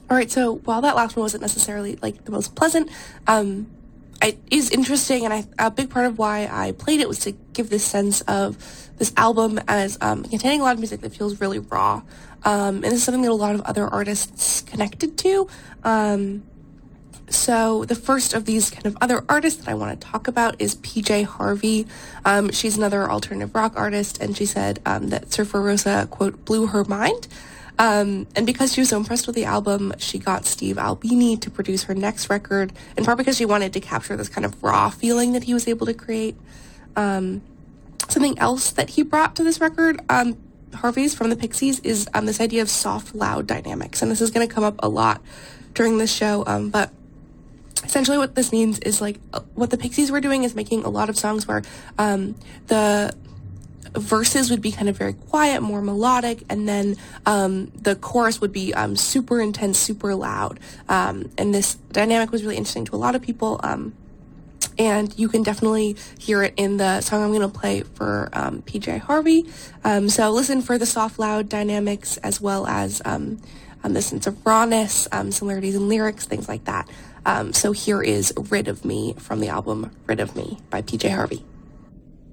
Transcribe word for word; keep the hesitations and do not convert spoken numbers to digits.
All right, so while that last one wasn't necessarily like the most pleasant, um, it is interesting, and I, a big part of why I played it was to give this sense of this album as um, containing a lot of music that feels really raw, um, and this is something that a lot of other artists connected to. Um, so the first of these kind of other artists that I want to talk about is P J Harvey. Um, she's another alternative rock artist, and she said um, that Surfer Rosa, quote, blew her mind. Um, and because she was so impressed with the album, she got Steve Albini to produce her next record, in part because she wanted to capture this kind of raw feeling that he was able to create. Um, something else that he brought to this record, um, Harvey's from the Pixies, is um, this idea of soft, loud dynamics. And this is going to come up a lot during this show, um, but essentially what this means is, like, uh, what the Pixies were doing is making a lot of songs where um, the verses would be kind of very quiet, more melodic, and then um, the chorus would be um, super intense, super loud. Um, and this dynamic was really interesting to a lot of people, um, and you can definitely hear it in the song I'm going to play for um, P J Harvey. Um, so listen for the soft, loud dynamics, as well as um, um, the sense of rawness, um, similarities in lyrics, things like that. Um, so here is Rid of Me from the album Rid of Me by P J Harvey.